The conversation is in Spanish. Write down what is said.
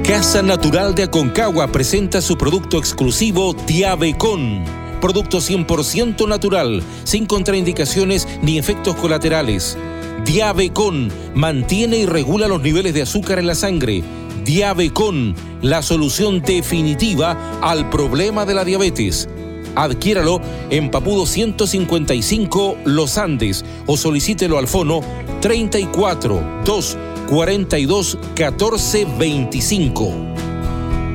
Casa Natural de Aconcagua presenta su producto exclusivo Diabecon. Producto 100% natural, sin contraindicaciones ni efectos colaterales. Diabecon mantiene y regula los niveles de azúcar en la sangre. Diabecon, la solución definitiva al problema de la diabetes. Adquiéralo en Papudo 155 Los Andes o solicítelo al fono 34 2 42 14 25.